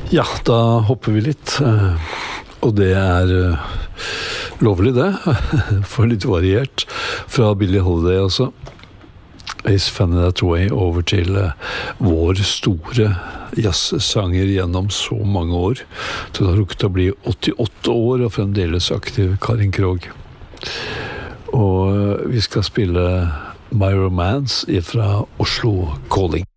Ja, da hopper vi litt, og det lovlig det, for litt variert, fra Billie Holiday også. Is Fanny That Way over til vår store jazzsanger gjennom så mange år. Så det har rukket å bli 88 år og fremdeles aktiv Karin Krog. Og vi skal spille My Romance fra Oslo Calling.